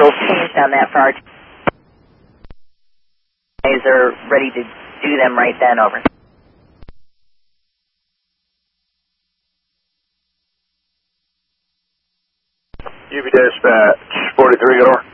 schedule changed on that for our guys are ready to do them right then, over. UV dispatch 43, good over.